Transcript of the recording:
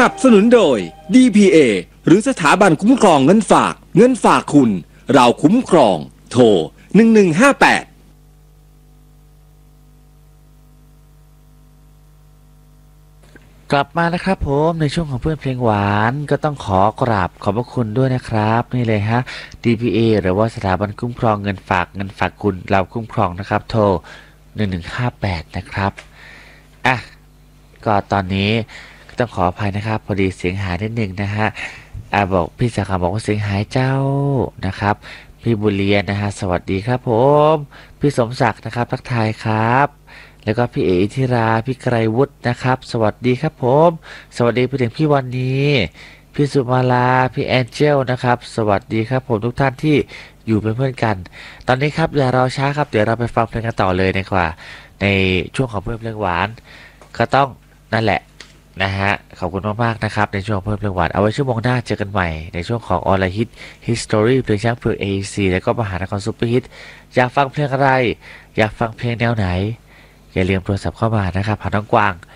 นับสนุนโดย DPA หรือสถาบันคุ้มครองเงินฝากคุณเราคุ้มครองโทร1158 กลับมานะครับผมในช่วงของเพื่อนเพลงหวานก็ต้องขอกราบขอบพระคุณด้วยนะครับนี่เลยฮะ DPA หรือว่าสถาบันคุ้มครองเงินฝากคุณเราคุ้มครองนะครับโทร1158นะครับอ่ะก็ตอนนี้ก็ต้องขออภัยนะครับพอดีเสียงหายนิดนึงนะฮะบอกพี่สาขาบอกว่าเสียงหายเจ้านะครับพี่บุเรียนนะฮะสวัสดีครับผมพี่สมศักดิ์นะครับทักทายครับแล้วก็พี่เออิทิราพี่ไกรวุฒินะครับสวัสดีครับผมสวัสดีไปถึงพี่วันนี้พี่สุมาลาพี่แอนเจลนะครับสวัสดีครับผมทุกท่านที่อยู่เป็นเพื่อนกันตอนนี้ครับอย่ารอช้าครับเดี๋ยวเราไปฟังเพลงกันต่อเลยดีกว่าในช่วงของเพื่อนเพลงหวานก็ต้องนั่นแหละนะฮะขอบคุณมากๆนะครับในช่วงเพื่อนเพลงหวานเอาไว้ชั่วโมงหน้าเจอกันใหม่ในช่วงของออนไลน์ฮิต History เพลงช้างเผือก AEC แล้วก็มหานครซุปเปอร์ฮิตอยากฟังเพลงอะไรอยากฟังเพลงแนวไหนอย่าลืมโทรศัพท์เข้ามานะครับผ่านน้องกวาง